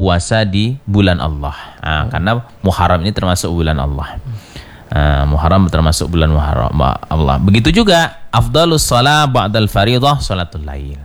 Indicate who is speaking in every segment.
Speaker 1: berpuasa di bulan Allah. Karena Muharram ini termasuk bulan Allah. Muharram termasuk bulan Muharram Allah. Begitu juga afdalus shalah ba'dal fariidhah salatul lail.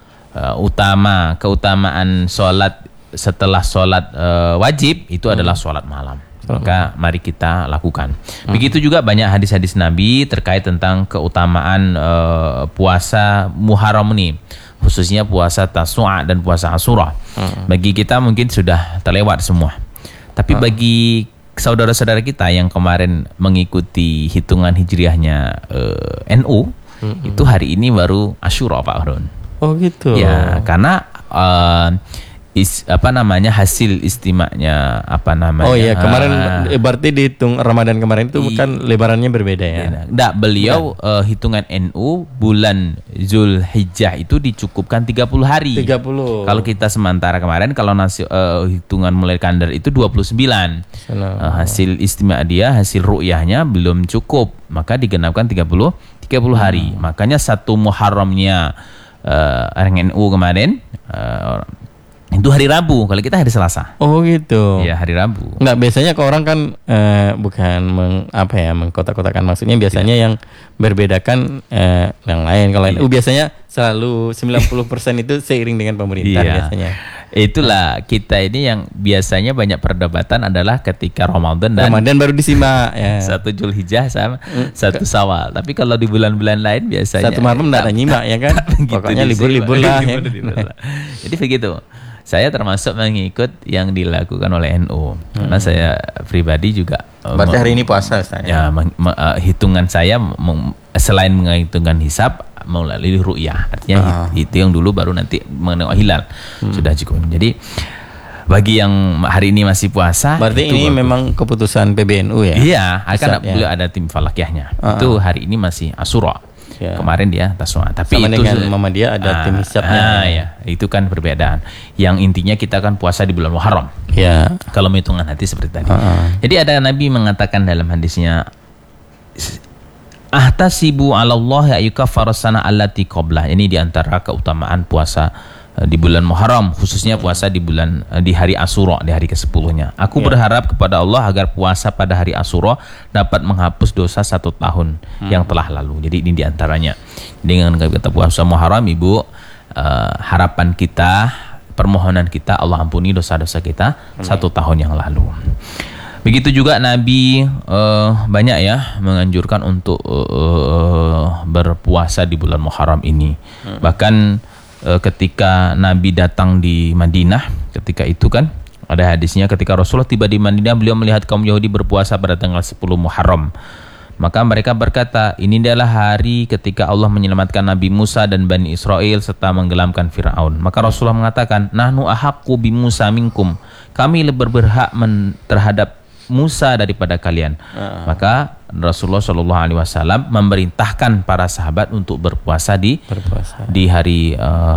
Speaker 1: Keutamaan salat setelah salat wajib itu adalah salat malam. Maka mari kita lakukan. Begitu juga banyak hadis-hadis Nabi terkait tentang keutamaan puasa Muharram ini, khususnya puasa Tasu'a dan puasa Asyura. Bagi kita mungkin sudah terlewat semua. Tapi bagi saudara-saudara kita yang kemarin mengikuti hitungan hijriahnya NU, itu hari ini baru Asyura, Pak Harun.
Speaker 2: Oh gitu.
Speaker 1: Ya, karena hasil istimanya
Speaker 2: Oh iya, kemarin berarti dihitung Ramadan kemarin itu bukan lebarannya berbeda ya.
Speaker 1: Enggak, beliau hitungan NU bulan Zulhijjah itu dicukupkan 30 hari.
Speaker 2: 30.
Speaker 1: Kalau kita sementara kemarin kalau hitungan mulai kalender itu 29. Hasil istimewa dia, hasil ru'yahnya belum cukup, maka digenapkan 30 hari. Makanya satu Muharramnya orang NU kemarin itu hari Rabu, kalau kita hari Selasa.
Speaker 2: Oh gitu.
Speaker 1: Ya, hari Rabu.
Speaker 2: Enggak, biasanya ke orang kan bukan mengkotak-kotakan, maksudnya biasanya yang berbedakan yang lain. Kalau NU biasanya selalu 90% itu seiring dengan pemerintah biasanya.
Speaker 1: Itulah kita ini yang biasanya banyak perdebatan adalah ketika Ramadan
Speaker 2: baru disimak ya.
Speaker 1: Satu Zulhijjah sama satu Syawal. Tapi kalau di bulan-bulan lain biasanya
Speaker 2: satu malam enggak ada nyimak ya kan. Pokoknya libur-libur lah ya.
Speaker 1: Jadi begitu. Saya termasuk mengikut yang dilakukan oleh NU. Karena saya pribadi juga
Speaker 2: berarti hari ini puasa Ustaz.
Speaker 1: Ya, hitungan saya selain menghitungkan hisab melalui ru'yah. Artinya itu yang dulu baru nanti menengok hilal. Sudah cukup. Jadi bagi yang hari ini masih puasa,
Speaker 2: berarti ini memang keputusan PBNU ya?
Speaker 1: Iya, akan beliau ada tim falakiyahnya. Itu hari ini masih Asyura. Ya. Kemarin dia Tasu'a. Tapi
Speaker 2: sama
Speaker 1: itu
Speaker 2: dengan Muhammadiyah ada tim hisabnya.
Speaker 1: Ya, itu kan perbedaan. Yang intinya kita kan puasa di bulan Muharram.
Speaker 2: Ya.
Speaker 1: Kalau hitungan hati seperti tadi. Jadi ada Nabi mengatakan dalam hadisnya, ahtasibu 'ala Allah ayyukaffara sana allati qablah. Ini diantara keutamaan puasa di bulan Muharram, khususnya puasa di hari Asyura, di hari ke-10-nya. Aku berharap kepada Allah agar puasa pada hari Asyura dapat menghapus dosa 1 tahun yang telah lalu. Jadi ini diantaranya. Dengan kita puasa Muharram, Ibu, harapan kita, permohonan kita, Allah ampuni dosa-dosa kita 1 tahun yang lalu. Begitu juga Nabi banyak ya menganjurkan untuk berpuasa di bulan Muharram ini. Bahkan ketika Nabi datang di Madinah, ketika itu kan ada hadisnya, ketika Rasulullah tiba di Madinah, beliau melihat kaum Yahudi berpuasa pada tanggal 10 Muharram. Maka mereka berkata, ini adalah hari ketika Allah menyelamatkan Nabi Musa dan Bani Israel serta menggelamkan Fir'aun. Maka Rasulullah mengatakan, nahnu ahaqqu bi Musa minkum. Kami lebih berhak terhadap Musa daripada kalian. Maka Rasulullah SAW memerintahkan para sahabat untuk berpuasa di hari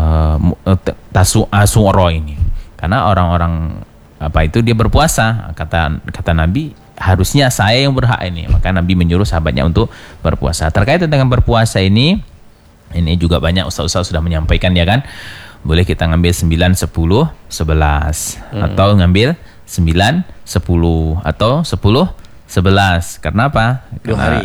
Speaker 1: Asyura ini. Karena orang-orang dia berpuasa, kata Nabi, harusnya saya yang berhak ini. Maka Nabi menyuruh sahabatnya untuk berpuasa. Terkait dengan berpuasa ini juga banyak ustaz-ustaz sudah menyampaikan ya kan. Boleh kita ngambil 9, 10, 11 atau ngambil 9, 10 atau 10, 11. Karena apa?
Speaker 2: 2 hari.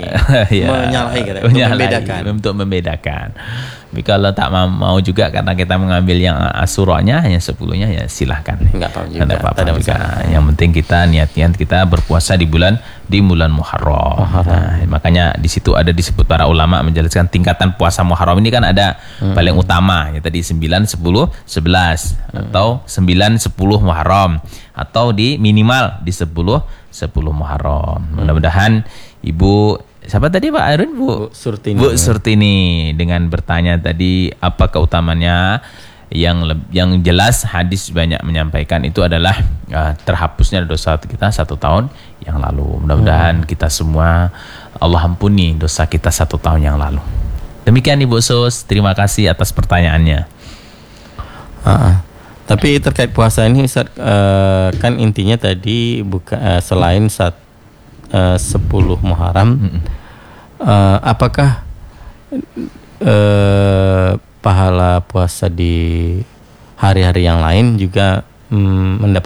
Speaker 1: Untuk membedakan. Tapi kalau tak mau juga karena kita mengambil yang Asyuranya hanya 10-nya, ya silahkan.
Speaker 2: Enggak apa-apa juga.
Speaker 1: Yang penting kita niat-niat kita berpuasa di bulan Muharram. Makanya di situ ada disebut para ulama menjelaskan tingkatan puasa Muharram ini kan ada paling utama ya tadi 9, 10, 11 atau 9, 10 Muharram atau di minimal di 10 Muharram. Mudah-mudahan Ibu siapa tadi Pak Arun? Bu Surtini dengan bertanya tadi apa keutamanya, yang jelas hadis banyak menyampaikan itu adalah terhapusnya dosa kita 1 tahun yang lalu. Mudah-mudahan kita semua Allah ampuni dosa kita 1 tahun yang lalu. Demikian Ibu Sus, terima kasih atas pertanyaannya.
Speaker 2: Tapi terkait puasa ini Ustaz, kan intinya tadi selain 10 Muharram, apakah pahala puasa di hari-hari yang lain juga mendapat